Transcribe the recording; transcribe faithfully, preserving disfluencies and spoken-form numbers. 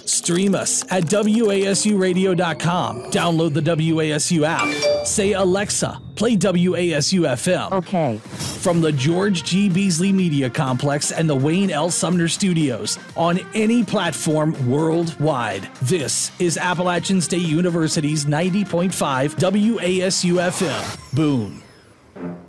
Stream us at W A S U radio dot com. Download the W A S U app. Say, Alexa, play W A S U F M. Okay. From the George G. Beasley Media Complex and the Wayne L. Sumner Studios on any platform worldwide. This is Appalachian State University's ninety point five W A S U F M. Boone.